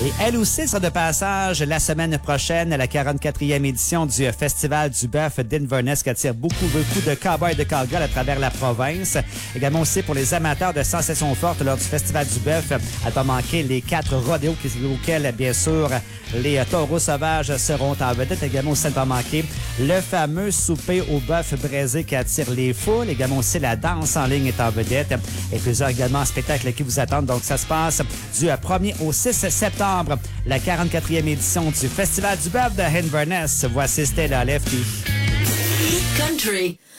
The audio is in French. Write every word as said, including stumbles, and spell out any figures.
Et elle aussi sera de passage la semaine prochaine à la quarante-quatrième édition du Festival du bœuf d'Inverness qui attire beaucoup, beaucoup de cowboys de Calgary à travers la province. Également aussi pour les amateurs de sensations fortes lors du Festival du bœuf, à pas manquer les quatre rodéos auxquels, bien sûr, les taureaux sauvages seront en vedette. Également aussi à ne pas manquer le fameux souper au bœuf braisé qui attire les foules. Également aussi la danse en ligne est en vedette. Et plusieurs également spectacles qui vous attendent. Donc ça se passe du premier au six septembre, la quarante-quatrième édition du Festival du bœuf de Inverness. Voici Stella Lefty. Country.